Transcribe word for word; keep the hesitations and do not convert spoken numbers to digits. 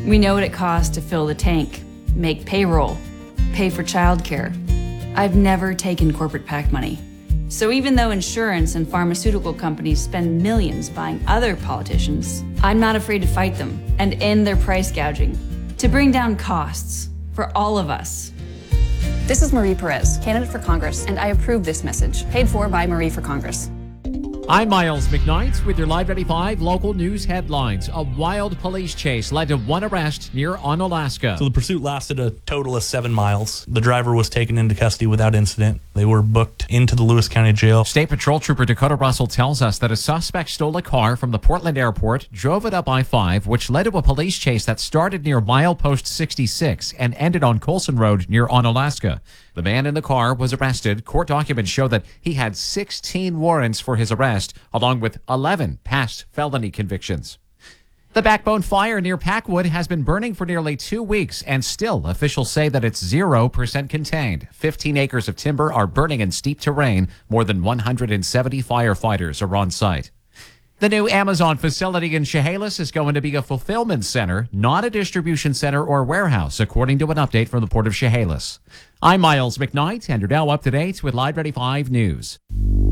We know what it costs to fill the tank, make payroll, pay for childcare. I've never taken corporate PAC money. So even though insurance and pharmaceutical companies spend millions buying other politicians, I'm not afraid to fight them and end their price gouging to bring down costs for all of us. This is Marie Perez, candidate for Congress, and I approve this message, paid for by Marie for Congress. I'm Miles McKnight with your Live ninety-five local news headlines. A wild police chase led to one arrest near Onalaska. So the pursuit lasted a total of seven miles. The driver was taken into custody without incident. They were booked into the Lewis County Jail. State Patrol Trooper Dakota Russell tells us that a suspect stole a car from the Portland airport, drove it up I five, which led to a police chase that started near milepost sixty-six and ended on Colson Road near Onalaska. The man in the car was arrested. Court documents show that he had sixteen warrants for his arrest, along with eleven past felony convictions. The Backbone Fire near Packwood has been burning for nearly two weeks, and still officials say that it's zero percent contained. fifteen acres of timber are burning in steep terrain. More than one hundred seventy firefighters are on site. The new Amazon facility in Chehalis is going to be a fulfillment center, not a distribution center or warehouse, according to an update from the Port of Chehalis. I'm Miles McKnight, and you're now up to date with Live ninety-five News.